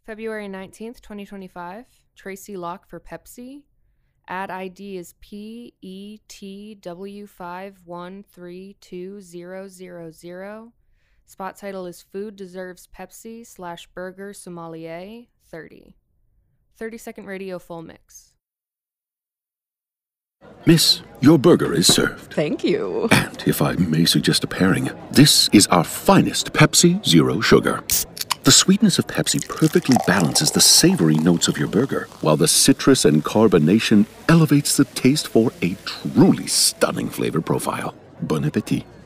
February 19th, 2025, Tracy Locke for Pepsi. Ad ID is PETW5132000. Spot title is Food Deserves Pepsi / Burger Sommelier 30. 30-second radio full mix. Miss, your burger is served. Thank you. And if I may suggest a pairing, this is our finest Pepsi Zero Sugar. The sweetness of Pepsi perfectly balances the savory notes of your burger, while the citrus and carbonation elevates the taste for a truly stunning flavor profile. Bon appetit.